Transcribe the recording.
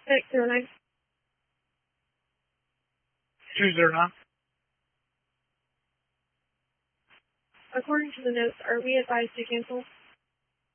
609. 209. According to the notes, are we advised to cancel?